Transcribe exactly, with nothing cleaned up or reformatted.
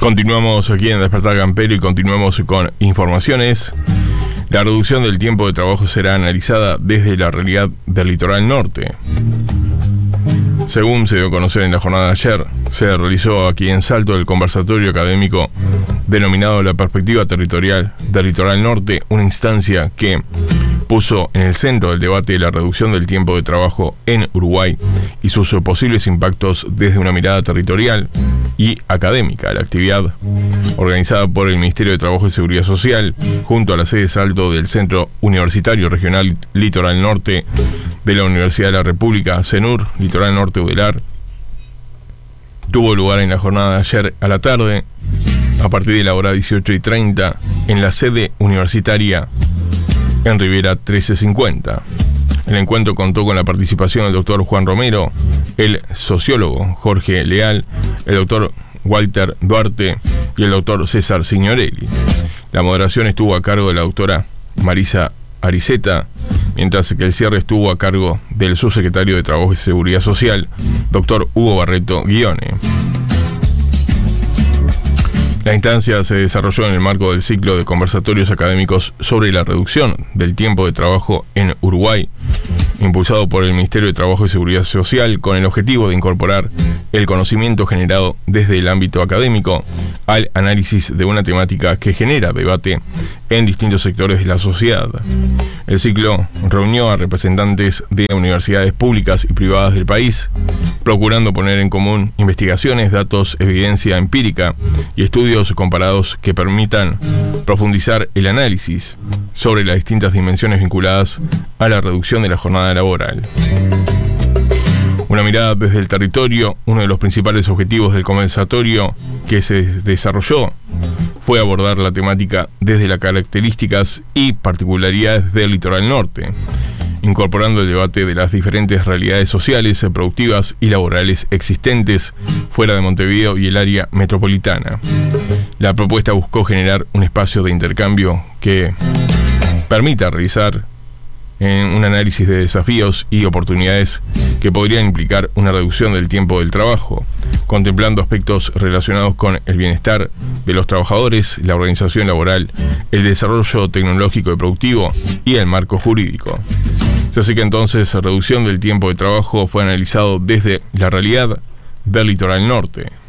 Continuamos aquí en Despertar Campero y continuamos con informaciones. La reducción del tiempo de trabajo será analizada desde la realidad del litoral norte. Según se dio a conocer en la jornada de ayer, se realizó aquí en Salto el conversatorio académico denominado La Perspectiva Territorial del Litoral Norte, una instancia que puso en el centro del debate la reducción del tiempo de trabajo en Uruguay y sus posibles impactos desde una mirada territorial y académica. La actividad, organizada por el Ministerio de Trabajo y Seguridad Social, junto a la sede Salto del Centro Universitario Regional Litoral Norte de la Universidad de la República, CENUR, Litoral Norte Udelar, tuvo lugar en la jornada de ayer a la tarde, a partir de la hora dieciocho y treinta, en la sede universitaria en Rivera trece cincuenta. El encuentro contó con la participación del doctor Juan Romero, el sociólogo Jorge Leal, el doctor Walter Duarte y el doctor César Signorelli. La moderación estuvo a cargo de la doctora Marisa Ariceta, mientras que el cierre estuvo a cargo del subsecretario de Trabajo y Seguridad Social, doctor Hugo Barreto Guione. La instancia se desarrolló en el marco del ciclo de conversatorios académicos sobre la reducción del tiempo de trabajo en Uruguay, impulsado por el Ministerio de Trabajo y Seguridad Social, con el objetivo de incorporar el conocimiento generado desde el ámbito académico al análisis de una temática que genera debate en distintos sectores de la sociedad. El ciclo reunió a representantes de universidades públicas y privadas del país, procurando poner en común investigaciones, datos, evidencia empírica y estudios comparados que permitan profundizar el análisis sobre las distintas dimensiones vinculadas a la reducción de la jornada laboral. Una mirada desde el territorio, uno de los principales objetivos del conversatorio que se desarrolló fue abordar la temática desde las características y particularidades del litoral norte, incorporando el debate de las diferentes realidades sociales, productivas y laborales existentes fuera de Montevideo y el área metropolitana. La propuesta buscó generar un espacio de intercambio que permita realizar en un análisis de desafíos y oportunidades que podrían implicar una reducción del tiempo del trabajo, contemplando aspectos relacionados con el bienestar de los trabajadores, la organización laboral, el desarrollo tecnológico y productivo y el marco jurídico. Así que entonces la reducción del tiempo de trabajo fue analizado desde la realidad del litoral norte.